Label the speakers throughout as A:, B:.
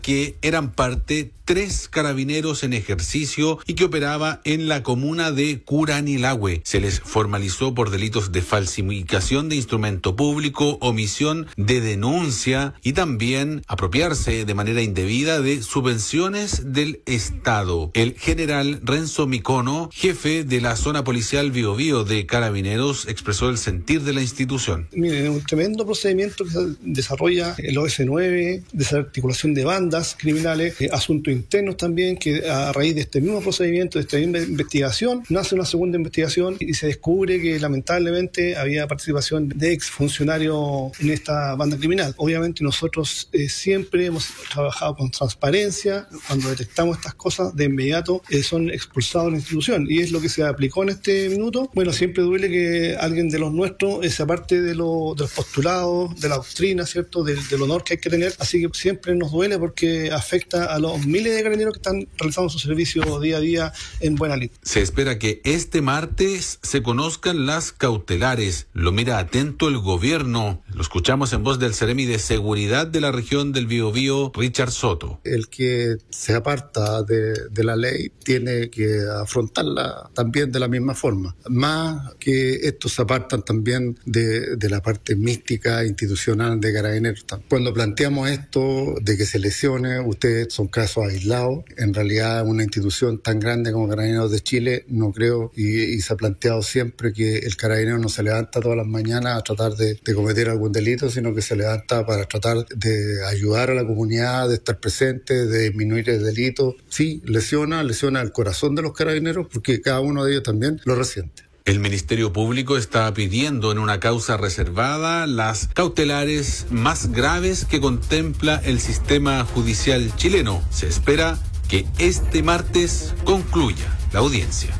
A: que eran parte 3 carabineros en ejercicio y que operaba en la comuna de Curanilahue. Se les formalizó por delitos de falsificación de instrumento público, omisión de denuncia y también apropiarse de manera indebida de subvenciones del Estado. El general Renzo Micono, jefe de la zona policial Biobío de Carabineros, expresó el sentir de la institución.
B: Miren, es un tremendo procedimiento que se desarrolla el OS9, desarticulación de bandas criminales, asuntos internos también, que a raíz de este mismo procedimiento, de esta misma investigación, nace una segunda investigación y se descubre que lamentablemente había participación de exfuncionarios en esta banda criminal. Obviamente nosotros siempre hemos trabajado con transparencia. Cuando detectamos estas cosas, de inmediato son expulsados de la institución, y es lo que se aplicó en este minuto. Bueno, siempre duele que alguien de los nuestros se aparte de los postulados, de la doctrina, ¿cierto?, del honor que hay que tener, así que siempre nos duele porque afecta a los miles de carabineros que están realizando su servicio día a día en buena lid.
A: Se espera que este martes se conozcan las cautelares. Lo mira atento el gobierno. Lo escuchamos en voz del Seremi de Seguridad de la región del Biobío, Richard Soto.
C: El que se aparta de la ley tiene que afrontarla también de la misma forma. Más que estos se apartan también de la parte mística institucional de Carabineros. Cuando planteamos esto de que se lesione, ustedes son casos aislados. En realidad, una institución tan grande como Carabineros de Chile, no creo, y se ha planteado siempre que el carabinero no se levanta todas las mañanas a tratar de cometer algún delito, sino que se levanta para tratar de ayudar a la comunidad, de estar presente, de disminuir el delito. Sí, lesiona el corazón de los carabineros, porque cada uno de ellos también lo resiente.
A: El Ministerio Público está pidiendo en una causa reservada las cautelares más graves que contempla el sistema judicial chileno. Se espera que este martes concluya la audiencia.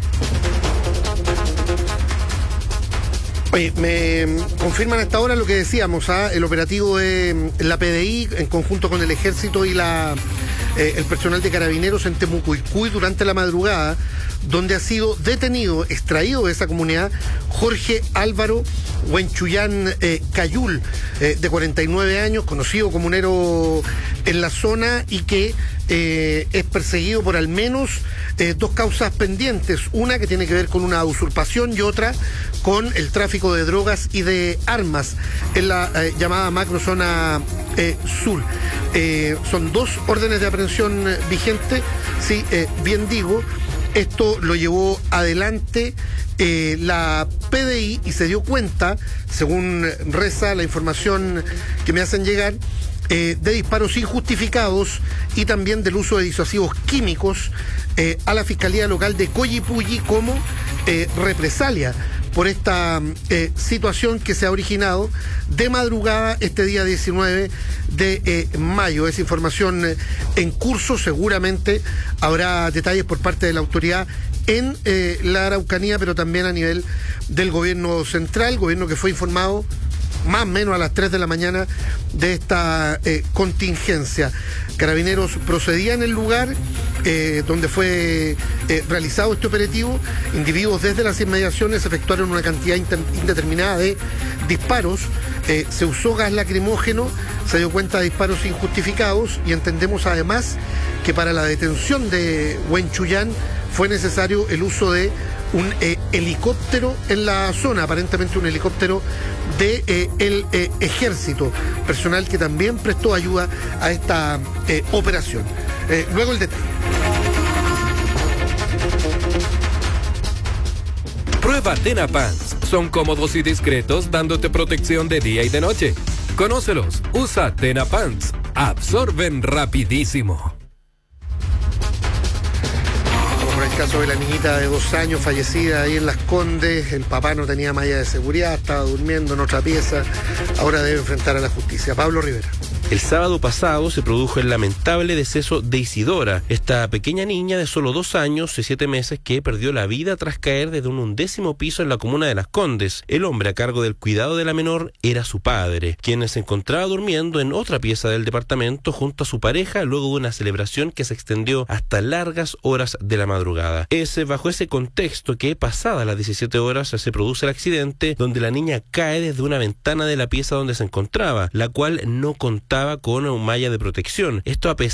D: Oye, me confirman a esta hora lo que decíamos, el operativo de la PDI en conjunto con el Ejército y el personal de Carabineros en Temucuicui durante la madrugada, donde ha sido detenido, extraído de esa comunidad, Jorge Álvaro Huenchuyán Cayul, de 49 años, conocido comunero en la zona y que es perseguido por al menos 2 causas pendientes, una que tiene que ver con una usurpación y otra con el tráfico de drogas y de armas en la llamada macrozona sur. Son 2 órdenes de aprehensión vigentes, sí, bien digo. Esto lo llevó adelante la PDI y se dio cuenta, según reza la información que me hacen llegar, de disparos injustificados y también del uso de disuasivos químicos a la Fiscalía Local de Collipulli como represalia por esta situación que se ha originado de madrugada este día 19 de mayo. Esa información en curso, seguramente habrá detalles por parte de la autoridad en la Araucanía, pero también a nivel del gobierno central, gobierno que fue informado más o menos a las 3 de la mañana de esta contingencia. Carabineros procedía en el lugar donde fue realizado este operativo. Individuos desde las inmediaciones efectuaron una cantidad indeterminada de disparos. Se usó gas lacrimógeno, se dio cuenta de disparos injustificados y entendemos además que para la detención de Huenchuyán fue necesario el uso de un helicóptero en la zona, aparentemente un helicóptero del Ejército, personal que también prestó ayuda a esta operación. Luego el detalle.
E: Prueba Tena Pants. Son cómodos y discretos, dándote protección de día y de noche. Conócelos. Usa Tena Pants. Absorben rapidísimo.
D: El caso de la niñita de 2 años fallecida ahí en Las Condes, el papá no tenía malla de seguridad, estaba durmiendo en otra pieza, ahora debe enfrentar a la justicia. Pablo Rivera.
F: El sábado pasado se produjo el lamentable deceso de Isidora, esta pequeña niña de solo 2 años y 7 meses que perdió la vida tras caer desde un 11º piso en la comuna de Las Condes. El hombre a cargo del cuidado de la menor era su padre, quien se encontraba durmiendo en otra pieza del departamento junto a su pareja luego de una celebración que se extendió hasta largas horas de la madrugada. Es bajo ese contexto que, pasadas las 17 horas, se produce el accidente donde la niña cae desde una ventana de la pieza donde se encontraba, la cual no contaba con un malla de protección. Esto a pesar